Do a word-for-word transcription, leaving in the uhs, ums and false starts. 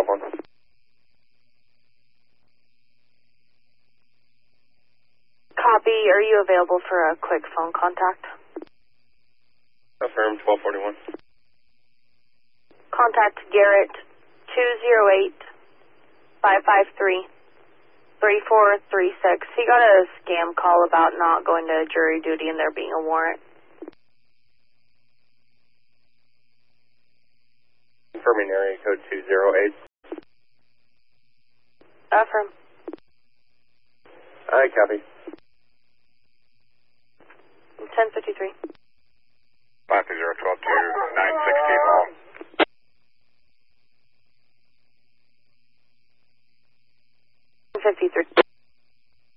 one. Copy. Are you available for a quick phone contact? Affirm, twelve forty-one. Contact Garrett, two zero eight, five five three, three four three six. He got a scam call about not going to jury duty and there being a warrant. Confirming area code two zero eight. Affirm. Alright, copy. ten fifty-three. five two zero twelve two nine sixteen all. fifty-three.